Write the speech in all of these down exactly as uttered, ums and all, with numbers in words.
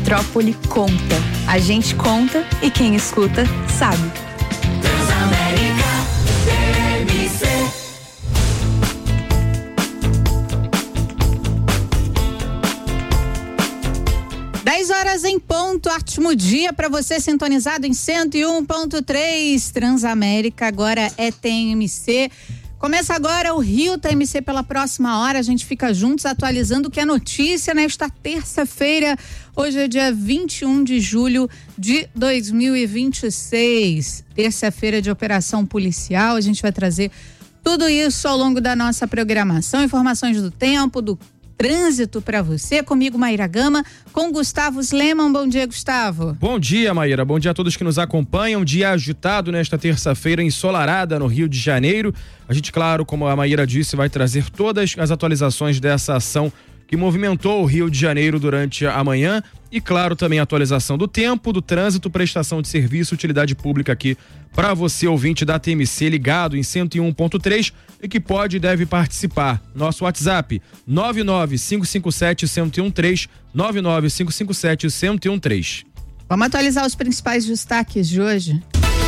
Metrópole conta. A gente conta e quem escuta sabe. Transamérica T M C. dez horas em ponto, ótimo dia para você sintonizado em cento e um ponto três. Transamérica agora é T M C. Começa agora o Rio T M C pela próxima hora. A gente fica juntos atualizando o que é notícia nesta terça-feira. Hoje é dia vinte e um de julho de dois mil e vinte e seis. Terça-feira de operação policial. A gente vai trazer tudo isso ao longo da nossa programação. Informações do tempo, do trânsito para você, comigo Maíra Gama, com Gustavo Sleman. Bom dia, Gustavo. Bom dia, Maíra. Bom dia a todos que nos acompanham. Dia agitado nesta terça-feira, ensolarada no Rio de Janeiro. A gente, claro, como a Maíra disse, vai trazer todas as atualizações dessa ação que movimentou o Rio de Janeiro durante a manhã e, claro, também a atualização do tempo, do trânsito, prestação de serviço, utilidade pública aqui para você, ouvinte da T M C, ligado em cento e um ponto três e que pode e deve participar. Nosso WhatsApp nove nove cinco cinco sete, um zero um três, nove nove cinco cinco sete, um zero um três. Vamos atualizar os principais destaques de hoje.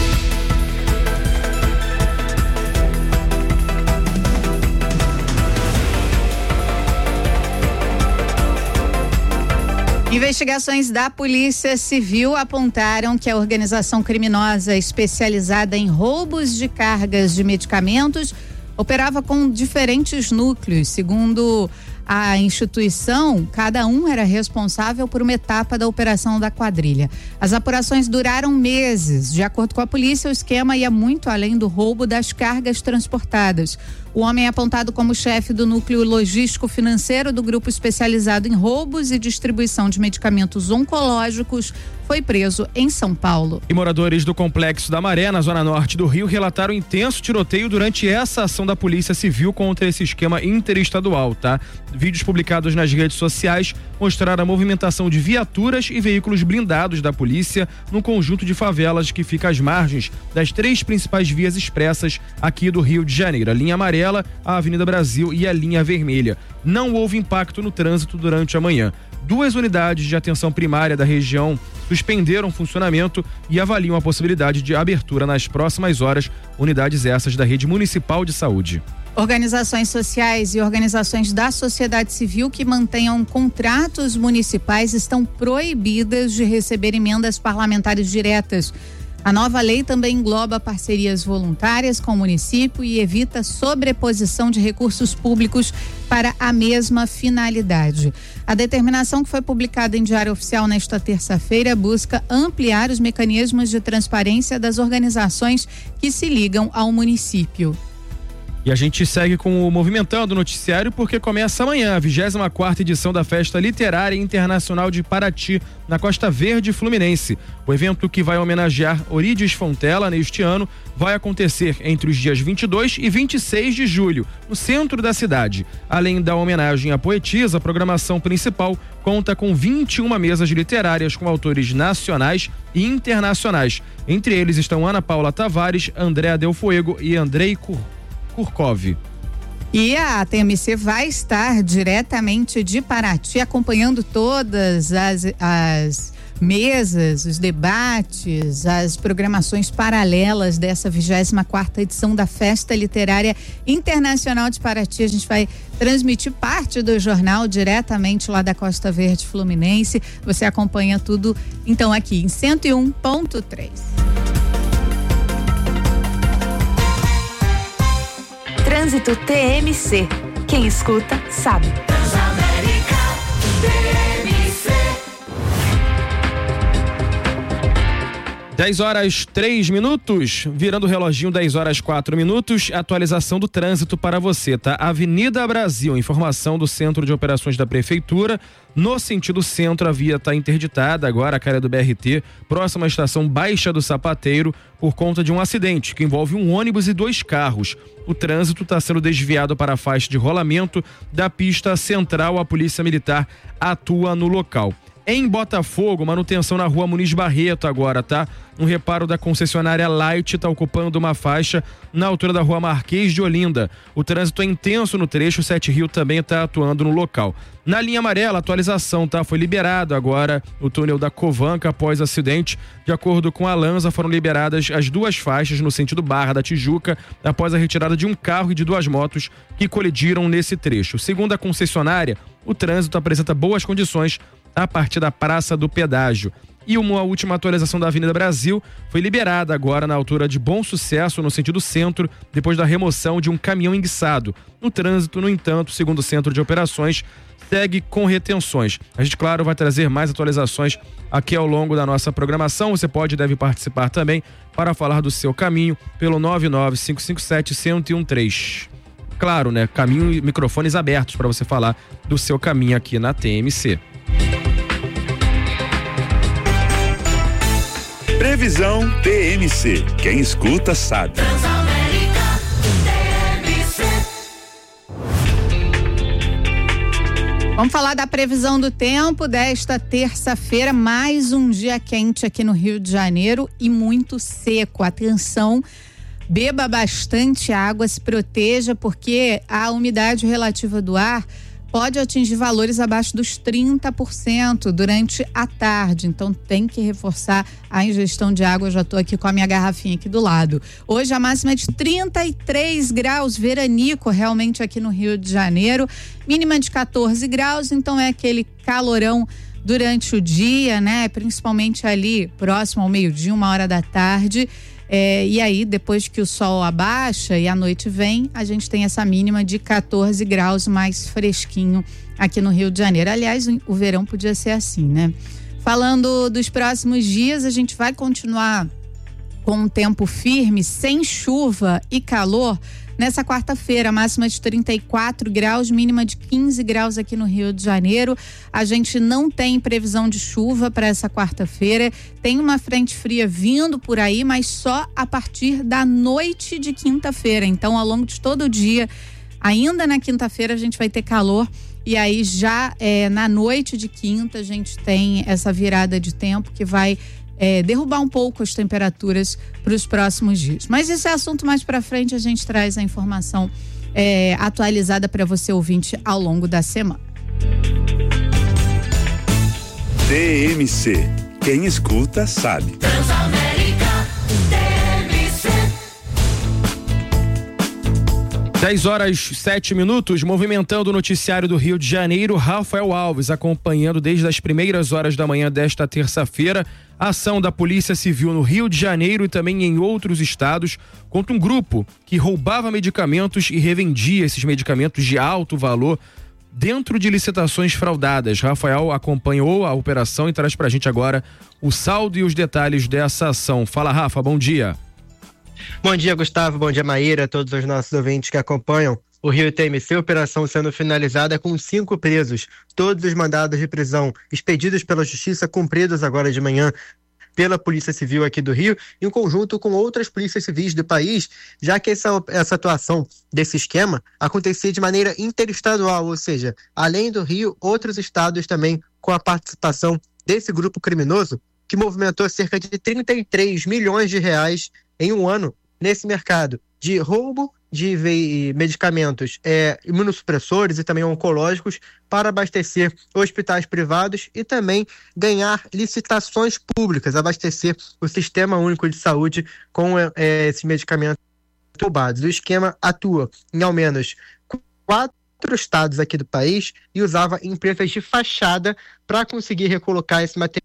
Investigações da Polícia Civil apontaram que a organização criminosa especializada em roubos de cargas de medicamentos operava com diferentes núcleos. Segundo a instituição, cada um era responsável por uma etapa da operação da quadrilha. As apurações duraram meses. De acordo com a polícia, o esquema ia muito além do roubo das cargas transportadas. O homem é apontado como chefe do núcleo logístico-financeiro do grupo especializado em roubos e distribuição de medicamentos oncológicos. Foi preso em São Paulo. E moradores do Complexo da Maré, na zona norte do Rio, relataram intenso tiroteio durante essa ação da Polícia Civil contra esse esquema interestadual, tá? Vídeos publicados nas redes sociais mostraram a movimentação de viaturas e veículos blindados da polícia no conjunto de favelas que fica às margens das três principais vias expressas aqui do Rio de Janeiro: a linha amarela, a Avenida Brasil e a linha vermelha. Não houve impacto no trânsito durante a manhã. Duas unidades de atenção primária da região suspenderam o funcionamento e avaliam a possibilidade de abertura nas próximas horas, unidades essas da Rede Municipal de Saúde. Organizações sociais e organizações da sociedade civil que mantenham contratos municipais estão proibidas de receber emendas parlamentares diretas. A nova lei também engloba parcerias voluntárias com o município e evita sobreposição de recursos públicos para a mesma finalidade. A determinação, que foi publicada em Diário Oficial nesta terça-feira, busca ampliar os mecanismos de transparência das organizações que se ligam ao município. E a gente segue com o Movimentando o Noticiário porque começa amanhã a vigésima quarta edição da Festa Literária Internacional de Paraty, na Costa Verde Fluminense. O evento, que vai homenagear Eurídice Fontella neste ano, vai acontecer entre os dias vinte e dois e vinte e seis de julho, no centro da cidade. Além da homenagem à poetisa, a programação principal conta com vinte e uma mesas literárias com autores nacionais e internacionais. Entre eles estão Ana Paula Tavares, Andréa Del Fuego e Andrei Kur Kurkov. E a T M C vai estar diretamente de Paraty acompanhando todas as, as mesas, os debates, as programações paralelas dessa vigésima quarta edição da Festa Literária Internacional de Paraty. A gente vai transmitir parte do jornal diretamente lá da Costa Verde Fluminense. Você acompanha tudo então aqui em cento e um ponto três. Trânsito T M C. Quem escuta, sabe. Transamérica T M C. dez horas três minutos, virando o reloginho dez horas quatro minutos, atualização do trânsito para você, tá? Avenida Brasil, informação do Centro de Operações da Prefeitura, no sentido centro a via está interditada agora, a cara do B R T, próxima à estação Baixa do Sapateiro, por conta de um acidente que envolve um ônibus e dois carros. O trânsito está sendo desviado para a faixa de rolamento da pista central, a Polícia Militar atua no local. Em Botafogo, manutenção na rua Muniz Barreto agora, tá? Um reparo da concessionária Light está ocupando uma faixa na altura da rua Marquês de Olinda. O trânsito é intenso no trecho, Sete Rio também está atuando no local. Na linha amarela, atualização, tá? Foi liberado agora o túnel da Covanca após acidente. De acordo com a Lanza, foram liberadas as duas faixas no sentido Barra da Tijuca após a retirada de um carro e de duas motos que colidiram nesse trecho. Segundo a concessionária, o trânsito apresenta boas condições a partir da Praça do Pedágio. E uma última atualização da Avenida Brasil foi liberada agora na altura de Bom Sucesso, no sentido centro, depois da remoção de um caminhão enguiçado. No trânsito, no entanto, segundo o Centro de Operações, segue com retenções. A gente, claro, vai trazer mais atualizações aqui ao longo da nossa programação. Você pode e deve participar também para falar do seu caminho pelo nove nove cinco cinco sete, um zero um três. Claro, né? Caminho e microfones abertos para você falar do seu caminho aqui na T M C. Previsão T M C. Quem escuta sabe. Transamérica T M C. Vamos falar da previsão do tempo desta terça-feira, mais um dia quente aqui no Rio de Janeiro e muito seco. Atenção, beba bastante água, se proteja, porque a umidade relativa do ar pode atingir valores abaixo dos trinta por cento durante a tarde, então tem que reforçar a ingestão de água. Eu já estou aqui com a minha garrafinha aqui do lado. Hoje a máxima é de trinta e três graus, veranico realmente aqui no Rio de Janeiro, mínima de quatorze graus, então é aquele calorão durante o dia, né? Principalmente ali próximo ao meio-dia, uma hora da tarde. É, e aí, depois que o sol abaixa e a noite vem, a gente tem essa mínima de quatorze graus, mais fresquinho aqui no Rio de Janeiro. Aliás, o verão podia ser assim, né? Falando dos próximos dias, a gente vai continuar com um tempo firme, sem chuva e calor. Nessa quarta-feira, máxima de trinta e quatro graus, mínima de quinze graus aqui no Rio de Janeiro. A gente não tem previsão de chuva para essa quarta-feira. Tem uma frente fria vindo por aí, mas só a partir da noite de quinta-feira. Então, ao longo de todo o dia, ainda na quinta-feira, a gente vai ter calor. E aí, já é, na noite de quinta, a gente tem essa virada de tempo que vai É, derrubar um pouco as temperaturas para os próximos dias. Mas esse é assunto mais para frente, a gente traz a informação é, atualizada para você ouvinte ao longo da semana. T M C. Quem escuta sabe. Transamérica T M C. dez horas sete minutos, movimentando o noticiário do Rio de Janeiro, Rafael Alves acompanhando desde as primeiras horas da manhã desta terça-feira a ação da Polícia Civil no Rio de Janeiro e também em outros estados contra um grupo que roubava medicamentos e revendia esses medicamentos de alto valor dentro de licitações fraudadas. Rafael acompanhou a operação e traz pra gente agora o saldo e os detalhes dessa ação. Fala, Rafa, bom dia. Bom dia, Gustavo, bom dia, Maíra, todos os nossos ouvintes que acompanham o Rio T M C, operação sendo finalizada com cinco presos, todos os mandados de prisão expedidos pela Justiça, cumpridos agora de manhã pela Polícia Civil aqui do Rio, em conjunto com outras polícias civis do país, já que essa, essa atuação desse esquema acontecia de maneira interestadual, ou seja, além do Rio, outros estados também com a participação desse grupo criminoso, que movimentou cerca de trinta e três milhões de reais em um ano nesse mercado de roubo de ve- medicamentos é, imunossupressores e também oncológicos para abastecer hospitais privados e também ganhar licitações públicas, abastecer o Sistema Único de Saúde com é, esses medicamentos roubados. O esquema atua em ao menos quatro estados aqui do país e usava empresas de fachada para conseguir recolocar esse material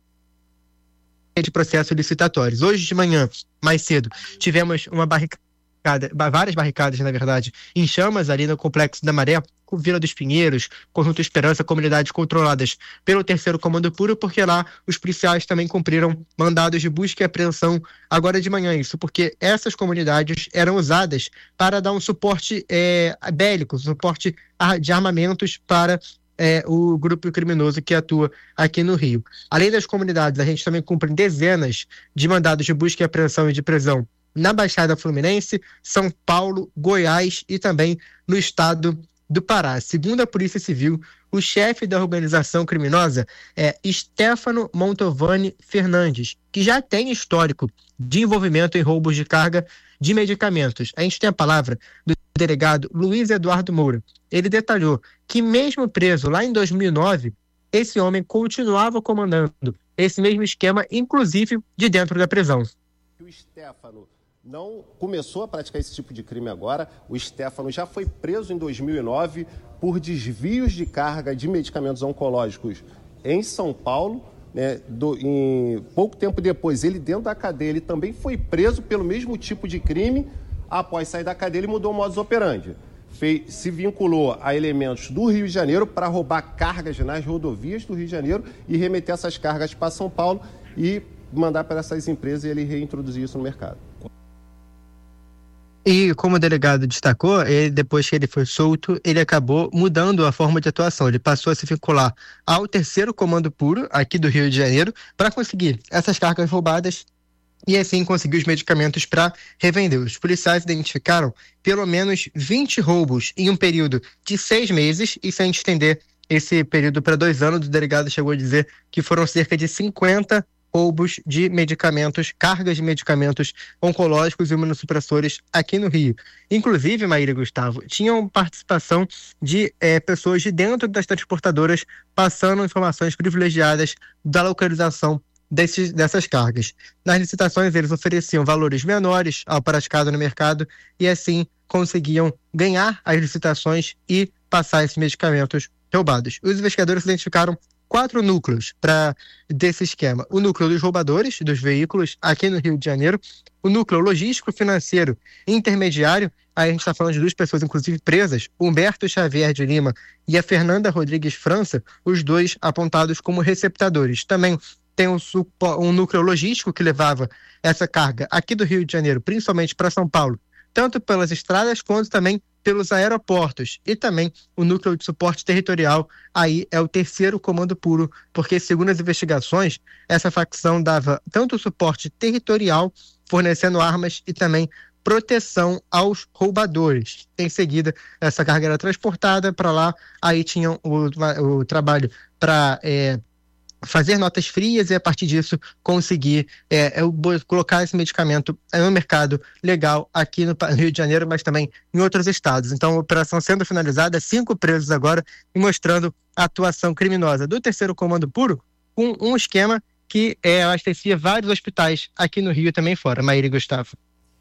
de processos licitatórios. Hoje de manhã, mais cedo, tivemos uma barricada, várias barricadas, na verdade, em chamas ali no Complexo da Maré, com Vila dos Pinheiros, Conjunto Esperança, comunidades controladas pelo terceiro Comando Puro, porque lá os policiais também cumpriram mandados de busca e apreensão agora de manhã. Isso porque essas comunidades eram usadas para dar um suporte é, bélico, suporte de armamentos para É, o grupo criminoso que atua aqui no Rio. Além das comunidades, a gente também cumpre dezenas de mandados de busca e apreensão e de prisão na Baixada Fluminense, São Paulo, Goiás e também no estado do Pará. Segundo a Polícia Civil, O chefe da organização criminosa é Stefano Montovani Fernandes, que já tem histórico de envolvimento em roubos de carga de medicamentos. A gente tem a palavra do delegado Luiz Eduardo Moura. Ele detalhou que mesmo preso lá em dois mil e nove, esse homem continuava comandando esse mesmo esquema, inclusive de dentro da prisão. O Stefano não começou a praticar esse tipo de crime agora. O Stefano já foi preso em dois mil e nove por desvios de carga de medicamentos oncológicos em São Paulo. Né? Do, em, pouco tempo depois, ele dentro da cadeia, ele também foi preso pelo mesmo tipo de crime. Após sair da cadeia, ele mudou o modus operandi. Fez, se vinculou a elementos do Rio de Janeiro para roubar cargas nas rodovias do Rio de Janeiro e remeter essas cargas para São Paulo e mandar para essas empresas e ele reintroduzir isso no mercado. E como o delegado destacou, ele, depois que ele foi solto, ele acabou mudando a forma de atuação. Ele passou a se vincular ao terceiro comando puro aqui do Rio de Janeiro para conseguir essas cargas roubadas e assim conseguir os medicamentos para revender. Os policiais identificaram pelo menos vinte roubos em um período de seis meses, e se a gente estender esse período para dois anos, o delegado chegou a dizer que foram cerca de cinquenta roubos de medicamentos, cargas de medicamentos oncológicos e imunossupressores aqui no Rio. Inclusive, Maíra e Gustavo, tinham participação de eh, pessoas de dentro das transportadoras passando informações privilegiadas da localização desses, dessas cargas. Nas licitações, eles ofereciam valores menores ao praticado no mercado e assim conseguiam ganhar as licitações e passar esses medicamentos roubados. Os investigadores identificaram quatro núcleos para desse esquema. O núcleo dos roubadores dos veículos aqui no Rio de Janeiro, o núcleo logístico financeiro intermediário, aí a gente está falando de duas pessoas inclusive presas, Humberto Xavier de Lima e a Fernanda Rodrigues França, os dois apontados como receptadores. Também tem um, um núcleo logístico que levava essa carga aqui do Rio de Janeiro, principalmente para São Paulo, tanto pelas estradas quanto também pelos aeroportos, e também o núcleo de suporte territorial, aí é o terceiro comando puro, porque segundo as investigações, essa facção dava tanto suporte territorial, fornecendo armas e também proteção aos roubadores. Em seguida, essa carga era transportada para lá, aí tinham o, o trabalho para é, fazer notas frias e a partir disso conseguir é, é, colocar esse medicamento no mercado legal aqui no Rio de Janeiro, mas também em outros estados. Então, a operação sendo finalizada, cinco presos agora e mostrando a atuação criminosa do terceiro comando puro com um esquema que é, abastecia vários hospitais aqui no Rio e também fora. Maíra e Gustavo.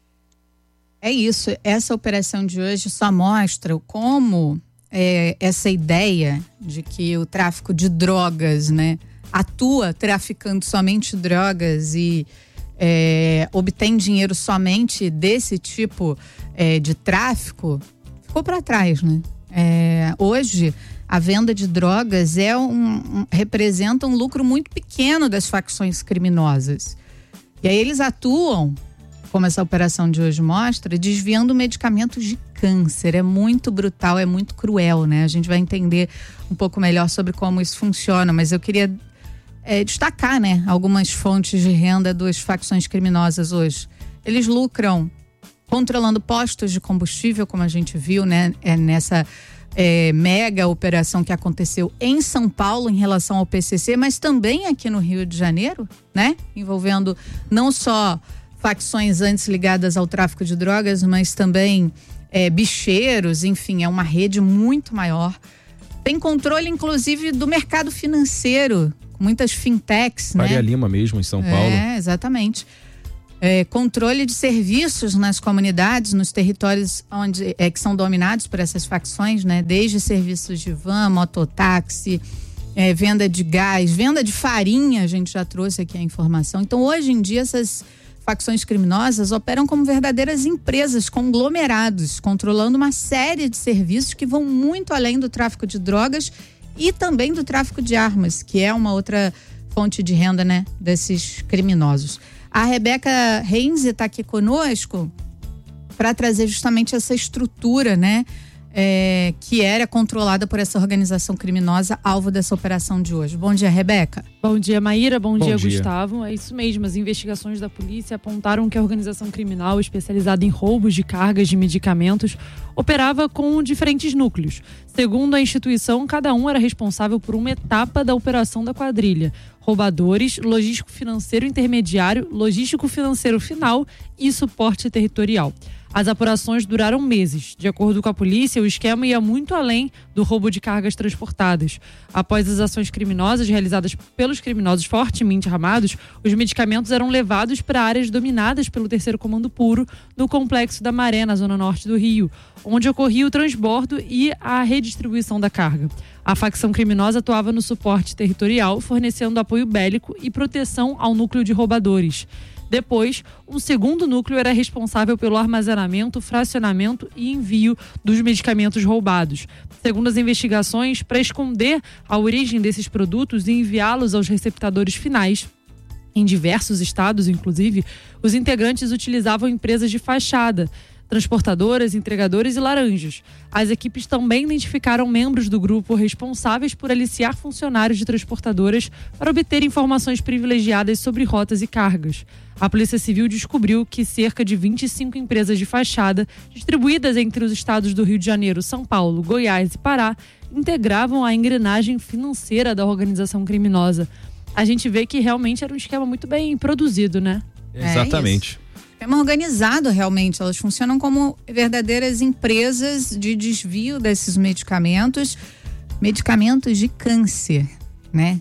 É isso, essa operação de hoje só mostra como é, essa ideia de que o tráfico de drogas, né, atua traficando somente drogas e é, obtém dinheiro somente desse tipo é, de tráfico, ficou para trás, né? É, hoje, a venda de drogas é um, um, representa um lucro muito pequeno das facções criminosas. E aí eles atuam, como essa operação de hoje mostra, desviando medicamentos de câncer. É muito brutal, é muito cruel, né? A gente vai entender um pouco melhor sobre como isso funciona, mas eu queria É, destacar, né, algumas fontes de renda das facções criminosas hoje. Eles lucram controlando postos de combustível, como a gente viu, né, é nessa é, mega operação que aconteceu em São Paulo em relação ao P C C, mas também aqui no Rio de Janeiro, né, envolvendo não só facções antes ligadas ao tráfico de drogas, mas também é, bicheiros, enfim, é uma rede muito maior. Tem controle, inclusive, do mercado financeiro, muitas fintechs, né? Faria Lima mesmo, em São Paulo. É, exatamente. É, controle de serviços nas comunidades, nos territórios onde, é, que são dominados por essas facções, né? Desde serviços de van, mototáxi, é, venda de gás, venda de farinha, a gente já trouxe aqui a informação. Então, hoje em dia, essas facções criminosas operam como verdadeiras empresas, conglomerados, controlando uma série de serviços que vão muito além do tráfico de drogas e também do tráfico de armas, que é uma outra fonte de renda, né, desses criminosos. A Rebeca Reins está aqui conosco para trazer justamente essa estrutura, né, é, que era controlada por essa organização criminosa, alvo dessa operação de hoje. Bom dia, Rebeca. Bom dia, Maíra. Bom, Bom dia, dia, Gustavo. É isso mesmo, as investigações da polícia apontaram que a organização criminal especializada em roubos de cargas de medicamentos operava com diferentes núcleos. Segundo a instituição, cada um era responsável por uma etapa da operação da quadrilha: roubadores, logístico financeiro intermediário, logístico financeiro final e suporte territorial. As apurações duraram meses. De acordo com a polícia, o esquema ia muito além do roubo de cargas transportadas. Após as ações criminosas realizadas pelos criminosos fortemente armados, os medicamentos eram levados para áreas dominadas pelo Terceiro Comando Puro, no Complexo da Maré, na zona norte do Rio, onde ocorria o transbordo e a redistribuição da carga. A facção criminosa atuava no suporte territorial, fornecendo apoio bélico e proteção ao núcleo de roubadores. Depois, um segundo núcleo era responsável pelo armazenamento, fracionamento e envio dos medicamentos roubados. Segundo as investigações, para esconder a origem desses produtos e enviá-los aos receptadores finais, em diversos estados, inclusive, os integrantes utilizavam empresas de fachada, transportadoras, entregadores e laranjas. As equipes também identificaram membros do grupo responsáveis por aliciar funcionários de transportadoras para obter informações privilegiadas sobre rotas e cargas. A Polícia Civil descobriu que cerca de vinte e cinco empresas de fachada, distribuídas entre os estados do Rio de Janeiro, São Paulo, Goiás e Pará, integravam a engrenagem financeira da organização criminosa. A gente vê que realmente era um esquema muito bem produzido, né? Exatamente. É Esquema organizado, realmente. Elas funcionam como verdadeiras empresas de desvio desses medicamentos, medicamentos de câncer, né?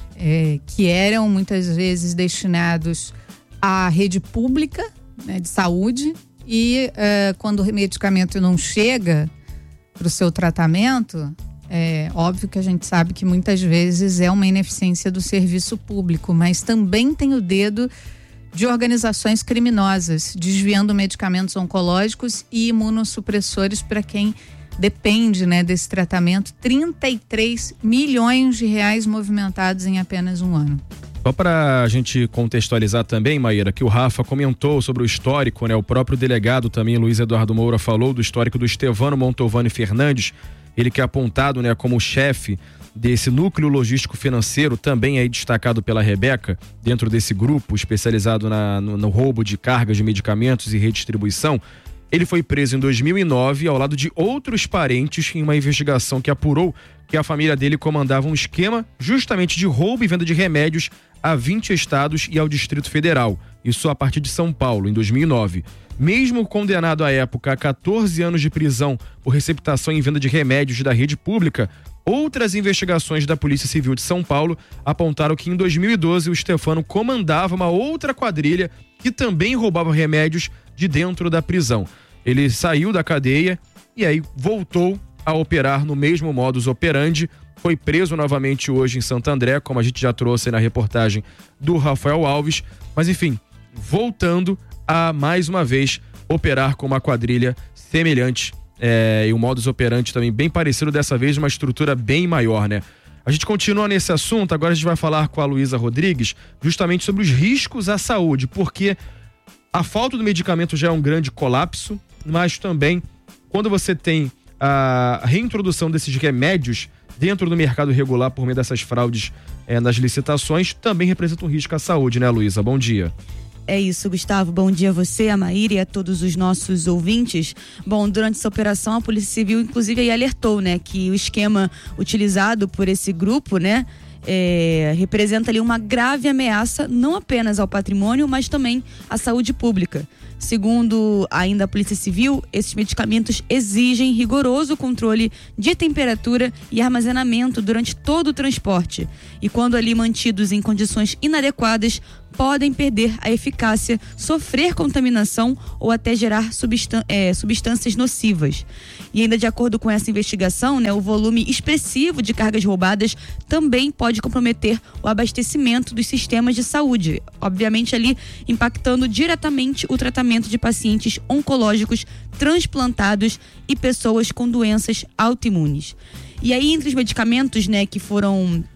É, que eram muitas vezes destinados à rede pública, né, de saúde, e é, quando o medicamento não chega para o seu tratamento, é óbvio que a gente sabe que muitas vezes é uma ineficiência do serviço público, mas também tem o dedo de organizações criminosas, desviando medicamentos oncológicos e imunossupressores para quem depende, né, desse tratamento. trinta e três milhões de reais movimentados em apenas um ano. Só para a gente contextualizar também, Maíra, que o Rafa comentou sobre o histórico, né? O próprio delegado também, Luiz Eduardo Moura, falou do histórico do Estevano Montovani Fernandes, ele que é apontado, né, como chefe desse núcleo logístico financeiro, também aí destacado pela Rebeca, dentro desse grupo especializado na, no, no roubo de cargas de medicamentos e redistribuição. Ele foi preso em dois mil e nove ao lado de outros parentes em uma investigação que apurou que a família dele comandava um esquema justamente de roubo e venda de remédios a vinte estados e ao Distrito Federal. Isso a partir de São Paulo, em dois mil e nove. Mesmo condenado à época a catorze anos de prisão por receptação e venda de remédios da rede pública, outras investigações da Polícia Civil de São Paulo apontaram que em dois mil e doze o Stefano comandava uma outra quadrilha que também roubava remédios de dentro da prisão. Ele saiu da cadeia e aí voltou a operar no mesmo modus operandi. Foi preso novamente hoje em Santo André, como a gente já trouxe na reportagem do Rafael Alves. Mas enfim, voltando a mais uma vez operar com uma quadrilha semelhante. É, e um modus operandi também bem parecido, dessa vez uma estrutura bem maior, né? A gente continua nesse assunto, agora a gente vai falar com a Luísa Rodrigues justamente sobre os riscos à saúde, porque a falta do medicamento já é um grande colapso, mas também quando você tem a reintrodução desses remédios dentro do mercado regular por meio dessas fraudes é, nas licitações, também representa um risco à saúde, né, Luísa? Bom dia. É isso, Gustavo. Bom dia a você, a Maíra e a todos os nossos ouvintes. Bom, durante essa operação, a Polícia Civil, inclusive, aí alertou, né, que o esquema utilizado por esse grupo, né, é, representa ali uma grave ameaça, não apenas ao patrimônio, mas também à saúde pública. Segundo ainda a Polícia Civil, esses medicamentos exigem rigoroso controle de temperatura e armazenamento durante todo o transporte. E quando ali mantidos em condições inadequadas, podem perder a eficácia, sofrer contaminação ou até gerar substân- é, substâncias nocivas. E ainda de acordo com essa investigação, né, o volume expressivo de cargas roubadas também pode comprometer o abastecimento dos sistemas de saúde, obviamente ali impactando diretamente o tratamento de pacientes oncológicos, transplantados e pessoas com doenças autoimunes. E aí, entre os medicamentos, né, que foram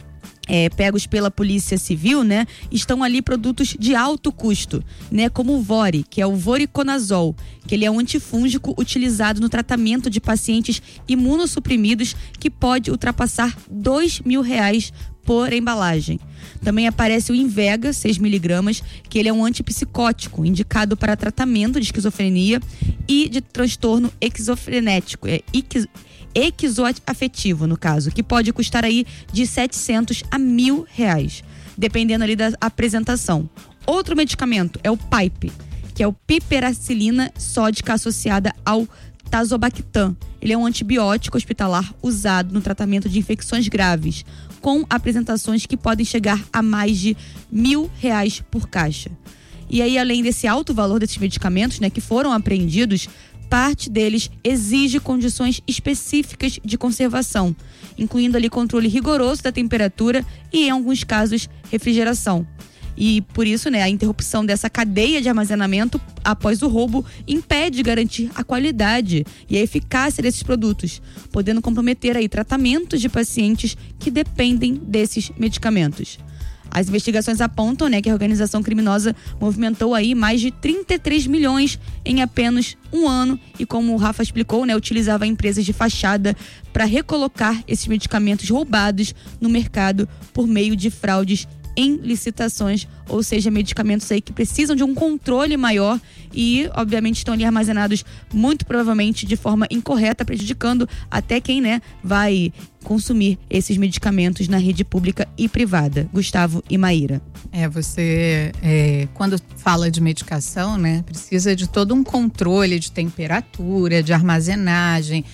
É, pegos pela Polícia Civil, né, estão ali produtos de alto custo, né, como o Vori, que é o voriconazol, que ele é um antifúngico utilizado no tratamento de pacientes imunossuprimidos, que pode ultrapassar dois mil reais por embalagem. Também aparece o Invega, seis miligramas, que ele é um antipsicótico, indicado para tratamento de esquizofrenia e de transtorno esquizofrenético, é iquiz... esquizoafetivo, no caso, que pode custar aí de setecentos a mil reais, dependendo ali da apresentação. Outro medicamento é o Pipe, que é o piperacilina sódica associada ao tazobactam. Ele é um antibiótico hospitalar usado no tratamento de infecções graves, com apresentações que podem chegar a mais de mil reais por caixa. E aí, além desse alto valor desses medicamentos, né, que foram apreendidos, parte deles exige condições específicas de conservação, incluindo ali controle rigoroso da temperatura e, em alguns casos, refrigeração. E por isso, né, a interrupção dessa cadeia de armazenamento após o roubo impede de garantir a qualidade e a eficácia desses produtos, podendo comprometer aí tratamentos de pacientes que dependem desses medicamentos. As investigações apontam, né, que a organização criminosa movimentou aí mais de trinta e três milhões em apenas um ano e, como o Rafa explicou, né, utilizava empresas de fachada para recolocar esses medicamentos roubados no mercado por meio de fraudes em licitações, ou seja, medicamentos aí que precisam de um controle maior e, obviamente, estão ali armazenados muito provavelmente de forma incorreta, prejudicando até quem, né, vai consumir esses medicamentos na rede pública e privada. Gustavo e Maíra. É, você, é, quando fala de medicação, né, precisa de todo um controle de temperatura, de armazenagem,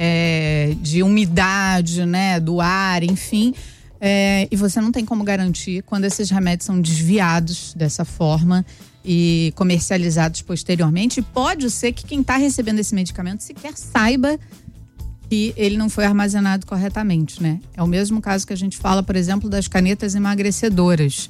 é, de umidade, né, do ar, enfim. É, e você não tem como garantir quando esses remédios são desviados dessa forma e comercializados posteriormente. Pode ser que quem está recebendo esse medicamento sequer saiba que ele não foi armazenado corretamente, né? É o mesmo caso que a gente fala, por exemplo, das canetas emagrecedoras.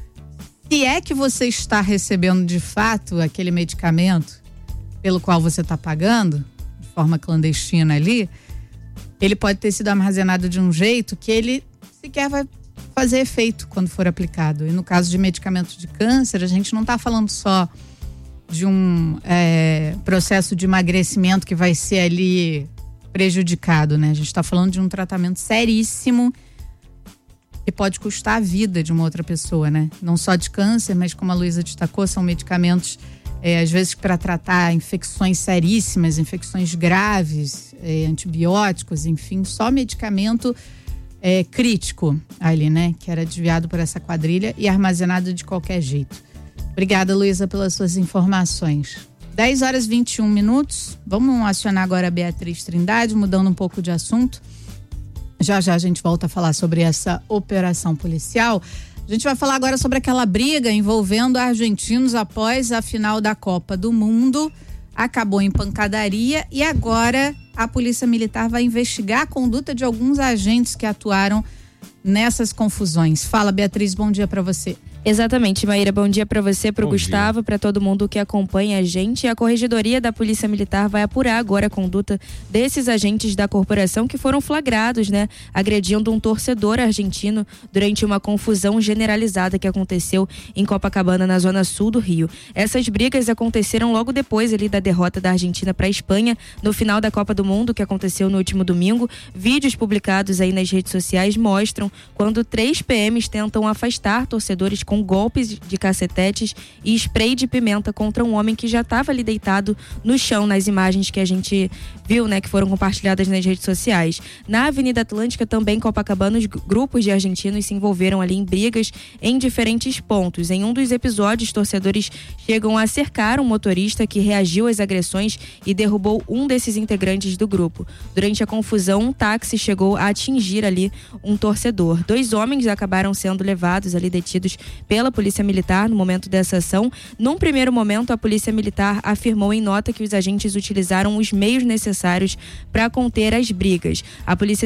Se é que você está recebendo de fato aquele medicamento pelo qual você está pagando, de forma clandestina ali, ele pode ter sido armazenado de um jeito que ele sequer vai fazer efeito quando for aplicado. E no caso de medicamentos de câncer, a gente não está falando só de um é, processo de emagrecimento que vai ser ali prejudicado, né? A gente está falando de um tratamento seríssimo que pode custar a vida de uma outra pessoa, né? Não só de câncer, mas como a Luísa destacou, são medicamentos é, às vezes para tratar infecções seríssimas, infecções graves, é, antibióticos, enfim, só medicamento É, crítico ali, né? Que era desviado por essa quadrilha e armazenado de qualquer jeito. Obrigada, Luísa, pelas suas informações. dez horas e vinte e um minutos. Vamos acionar agora a Beatriz Trindade, mudando um pouco de assunto. Já já a gente volta a falar sobre essa operação policial. A gente vai falar agora sobre aquela briga envolvendo argentinos após a final da Copa do Mundo. Acabou em pancadaria e agora a Polícia Militar vai investigar a conduta de alguns agentes que atuaram nessas confusões. Fala, Beatriz, bom dia para você. Exatamente, Maíra, bom dia para você, para o Bom Gustavo, para todo mundo que acompanha a gente. A Corregedoria da Polícia Militar vai apurar agora a conduta desses agentes da corporação que foram flagrados, né, agredindo um torcedor argentino durante uma confusão generalizada que aconteceu em Copacabana, na zona sul do Rio. Essas brigas aconteceram logo depois ali da derrota da Argentina para a Espanha no final da Copa do Mundo, que aconteceu no último domingo. Vídeos publicados aí nas redes sociais mostram quando três P Ms tentam afastar torcedores com golpes de cacetetes e spray de pimenta contra um homem que já estava ali deitado no chão, nas imagens que a gente viu, né, que foram compartilhadas nas redes sociais. Na Avenida Atlântica, também em Copacabana, os grupos de argentinos se envolveram ali em brigas em diferentes pontos. Em um dos episódios, torcedores chegam a cercar um motorista que reagiu às agressões e derrubou um desses integrantes do grupo. Durante a confusão, um táxi chegou a atingir ali um torcedor. Dois homens acabaram sendo levados ali, detidos pela Polícia Militar no momento dessa ação. Num primeiro momento, a Polícia Militar afirmou em nota que os agentes utilizaram os meios necessários para conter as brigas. A Polícia